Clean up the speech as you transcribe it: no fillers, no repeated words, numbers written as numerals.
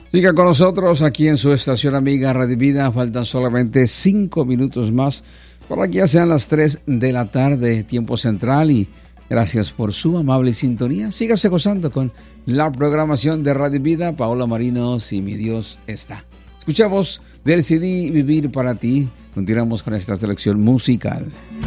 Siga con nosotros aquí en su estación amiga Radio Vida. Faltan solamente 5 minutos más para que ya sean las 3 de la tarde, tiempo central. Y gracias por su amable sintonía. Sígase gozando con la programación de Radio Vida. Paola Marino, Si Mi Dios Está. Escuchamos del CD Vivir para Ti. Continuamos con esta selección musical.